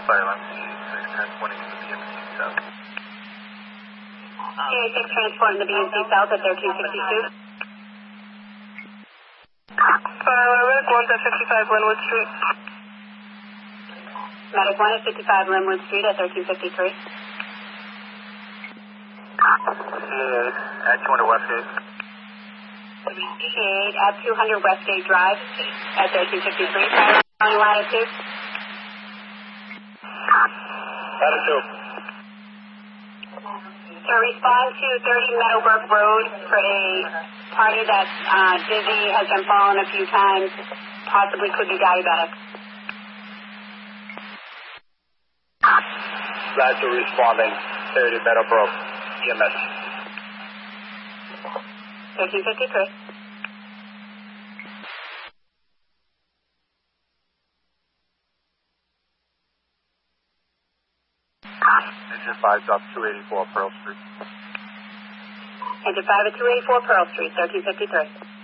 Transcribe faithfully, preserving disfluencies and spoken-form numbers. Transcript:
fire alarm, C A six transporting to the B M C South. C A six transporting to the B M C South at thirteen sixty-two. Fire alarm, one's at fifty-five Linwood Street. Medic one at fifty-five Linwood Street at thirteen fifty-three. C A eight at two hundred Westgate. C A eight at two hundred Westgate Drive at thirteen fifty-three. Fire alarm, latitude. Latitude. To respond to thirty Meadowbrook Road for a party that uh, Dizzy has been falling a few times, possibly could be diabetic. Latitude responding, thirty Meadowbrook, E M S. thirteen fifty-three. Engine five, drop two eighty-four Pearl Street. Engine five at two eighty-four Pearl Street, thirteen fifty-three.